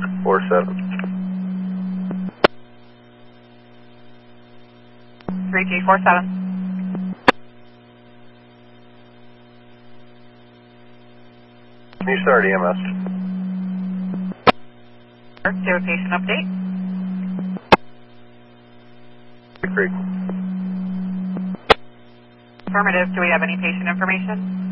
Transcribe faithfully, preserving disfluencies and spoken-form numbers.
four seven. three G four seven. Can you start E M S? Do a patient update. Creek. Affirmative. Do we have any patient information?